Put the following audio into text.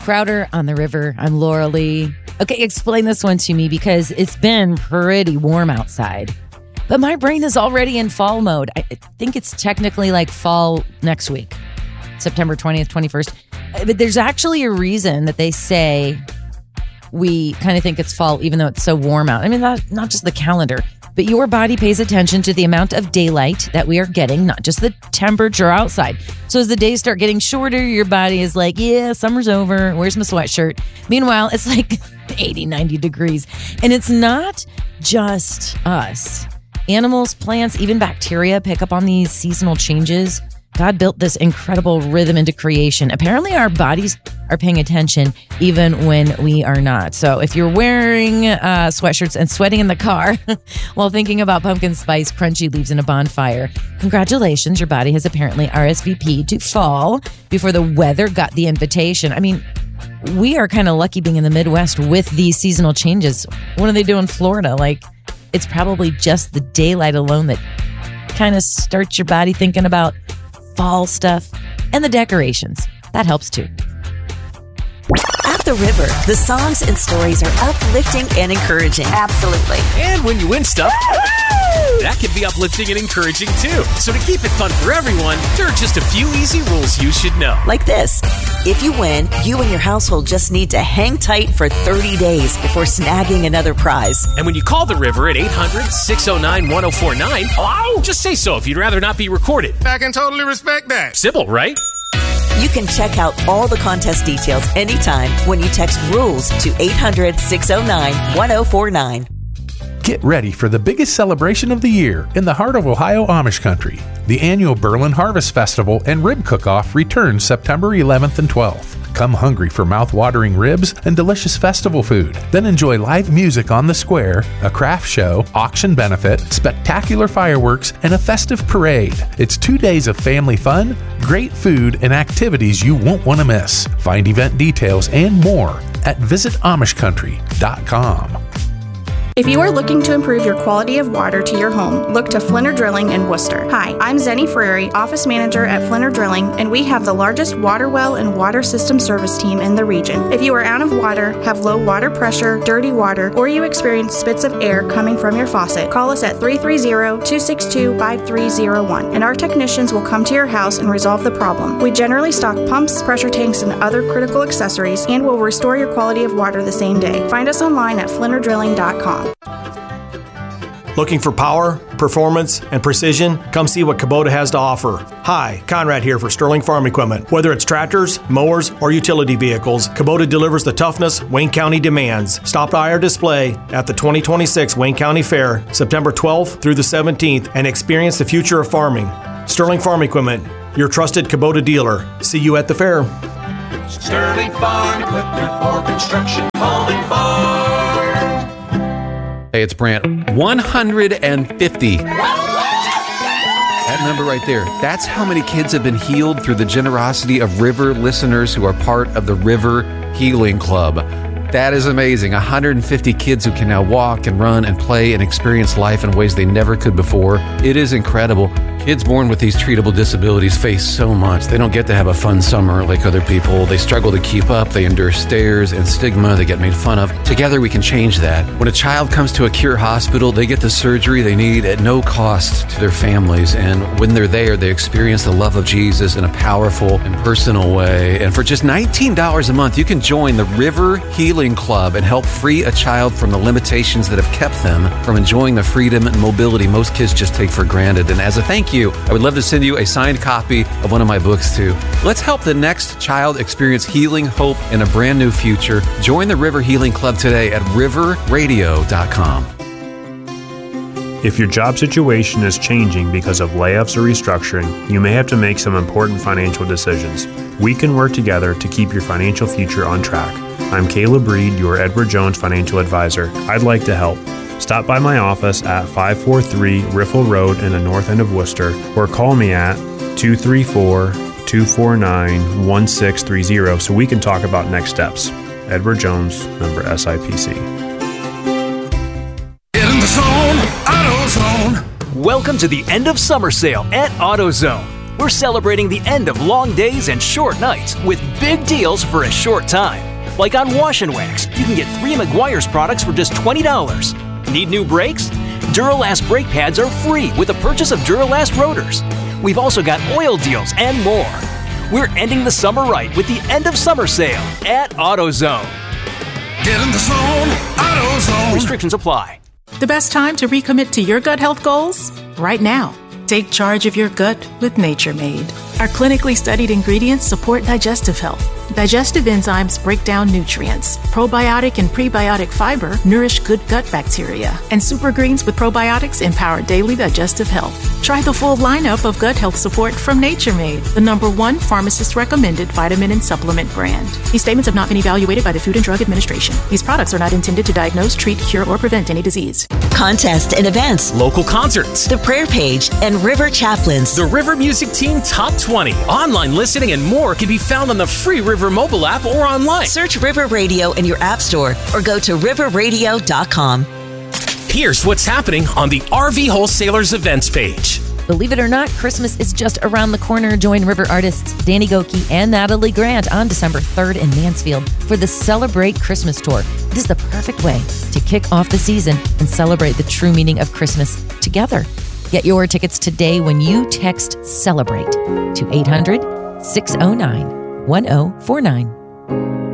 Crowder on the River. I'm Laura Lee. Okay, explain this one to me because it's been pretty warm outside. But my brain is already in fall mode. I think it's technically like fall next week, September 20th, 21st. But there's actually a reason that they say we kind of think it's fall even though it's so warm out. I mean, not just the calendar, but your body pays attention to the amount of daylight that we are getting, not just the temperature outside. So as the days start getting shorter, your body is like, yeah, summer's over. Where's my sweatshirt? Meanwhile, it's like 80, 90 degrees. And it's not just us. Animals, plants, even bacteria pick up on these seasonal changes. God built this incredible rhythm into creation. Apparently, our bodies are paying attention even when we are not. So if you're wearing sweatshirts and sweating in the car while thinking about pumpkin spice crunchy leaves in a bonfire, congratulations, your body has apparently RSVP'd to fall before the weather got the invitation. I mean, we are kind of lucky being in the Midwest with these seasonal changes. What do they do in Florida? Like, it's probably just the daylight alone that kind of starts your body thinking about fall stuff, and the decorations. That helps too. At the River, the songs and stories are uplifting and encouraging. Absolutely. And when you win stuff, that can be uplifting and encouraging too. So to keep it fun for everyone, there are just a few easy rules you should know. Like this. If you win, you and your household just need to hang tight for 30 days before snagging another prize. And when you call the River at 800-609-1049, hello? Just say so if you'd rather not be recorded. I can totally respect that. Simple, right? You can check out all the contest details anytime when you text RULES to 800-609-1049. Get ready for the biggest celebration of the year in the heart of Ohio Amish country. The annual Berlin Harvest Festival and Rib Cook-Off returns September 11th and 12th. Come hungry for mouth-watering ribs and delicious festival food. Then enjoy live music on the square, a craft show, auction benefit, spectacular fireworks, and a festive parade. It's 2 days of family fun, great food, and activities you won't want to miss. Find event details and more at visitamishcountry.com. If you are looking to improve your quality of water to your home, look to Flinner Drilling in Worcester. Hi, I'm Zenny Frary, Office Manager at Flinner Drilling, and we have the largest water well and water system service team in the region. If you are out of water, have low water pressure, dirty water, or you experience spits of air coming from your faucet, call us at 330-262-5301, and our technicians will come to your house and resolve the problem. We generally stock pumps, pressure tanks, and other critical accessories, and will restore your quality of water the same day. Find us online at flinnerdrilling.com. Looking for power, performance, and precision? Come see what Kubota has to offer. Hi, Conrad here for Sterling Farm Equipment. Whether it's tractors, mowers, or utility vehicles, Kubota delivers the toughness Wayne County demands. Stop by our display at the 2026 Wayne County Fair, September 12th through the 17th, and experience the future of farming. Sterling Farm Equipment, your trusted Kubota dealer. See you at the fair. Sterling Farm Equipment for construction, home, and farm. Hey, it's Brant. 150. That number right there. That's how many kids have been healed through the generosity of River listeners who are part of the River Healing Club. That is amazing. 150 kids who can now walk and run and play and experience life in ways they never could before. It is incredible. Kids born with these treatable disabilities face so much. They don't get to have a fun summer like other people. They struggle to keep up. They endure stares and stigma. They get made fun of. Together we can change that. When a child comes to a Cure hospital, they get the surgery they need at no cost to their families. And when they're there, they experience the love of Jesus in a powerful and personal way. And for just $19 a month, you can join the River Healing Club and help free a child from the limitations that have kept them from enjoying the freedom and mobility most kids just take for granted. And as a thank you, I would love to send you a signed copy of one of my books too. Let's help the next child experience healing, hope, and a brand new future. Join the River Healing Club today at riverradio.com. If your job situation is changing because of layoffs or restructuring, you may have to make some important financial decisions. We can work together to keep your financial future on track. I'm Caleb Reed, your Edward Jones financial advisor. I'd like to help. Stop by my office at 543 Riffle Road in the north end of Worcester, or call me at 234-249-1630 so we can talk about next steps. Edward Jones, member SIPC. Get in the zone, AutoZone. Welcome to the end of summer sale at AutoZone. We're celebrating the end of long days and short nights with big deals for a short time. Like on Wash and Wax, you can get 3 Meguiar's products for just $20. Need new brakes? Duralast brake pads are free with the purchase of Duralast rotors. We've also got oil deals and more. We're ending the summer right with the end of summer sale at AutoZone. Get in the zone, AutoZone. Restrictions apply. The best time to recommit to your gut health goals? Right now. Take charge of your gut with Nature Made. Our clinically studied ingredients support digestive health. Digestive enzymes break down nutrients. Probiotic and prebiotic fiber nourish good gut bacteria. And super greens with probiotics empower daily digestive health. Try the full lineup of gut health support from Nature Made, the #1 pharmacist-recommended vitamin and supplement brand. These statements have not been evaluated by the Food and Drug Administration. These products are not intended to diagnose, treat, cure, or prevent any disease. Contests and events, Local concerts, the prayer page, and River Chaplains. the River Music Team Top 20, online listening, and more can be found on the free River mobile app or online. Search River Radio in your app store or go to riverradio.com. Here's what's happening on the RV Wholesalers events page. Believe it or not, Christmas is just around the corner. Join River artists Danny Goki and Natalie Grant on December 3rd in Mansfield for the Celebrate Christmas Tour. It is the perfect way to kick off the season and celebrate the true meaning of Christmas together. Get your tickets today when you text CELEBRATE to 800-609-1049.